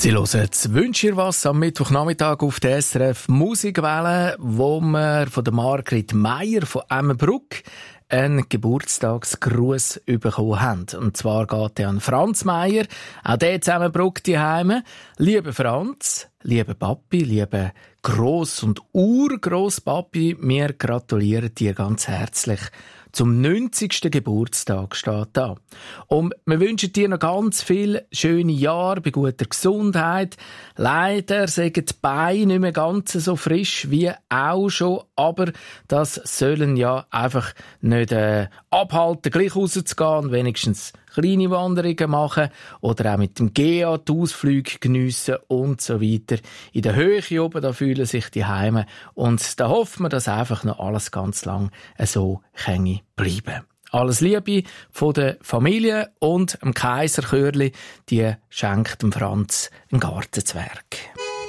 Sie hören das «Wünsch ihr was» am Mittwochnachmittag auf der SRF Musikwelle, wo wir von der Margrit Meier von Emmenbruck einen Geburtstagsgruß bekommen haben. Und zwar geht er an Franz Meier, auch der in Emmenbruck daheim. Lieber Franz, lieber Papi, lieber Gross- und Urgrosspapi, wir gratulieren dir ganz herzlich zum 90. Geburtstag, steht da. Und wir wünschen dir noch ganz viele schöne Jahre bei guter Gesundheit. Leider sind die Beine nicht mehr ganz so frisch wie auch schon, aber das sollen ja einfach nicht abhalten, gleich rauszugehen und wenigstens kleine Wanderungen machen oder auch mit dem GEA die Ausflüge geniessen und so weiter. In der Höhe oben, da fühlen sich die Heime und da hoffen wir, dass einfach noch alles ganz lang so bleiben. Alles Liebe von der Familie und dem Kaiserchörli, die schenkt dem Franz einen Gartenzwerg.